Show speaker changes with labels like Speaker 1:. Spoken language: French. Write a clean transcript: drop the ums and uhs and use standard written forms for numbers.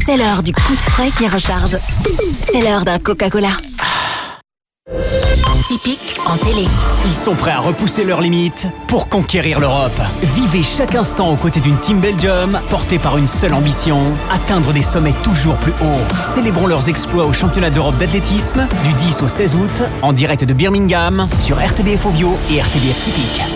Speaker 1: C'est l'heure du coup de frais qui recharge. C'est l'heure d'un Coca-Cola. Typique en télé.
Speaker 2: Ils sont prêts à repousser leurs limites pour conquérir l'Europe. Vivez chaque instant aux côtés d'une Team Belgium portée par une seule ambition, atteindre des sommets toujours plus hauts. Célébrons leurs exploits au championnat d'Europe d'athlétisme du 10 au 16 août en direct de Birmingham sur RTBF Ovio et RTBF Typique.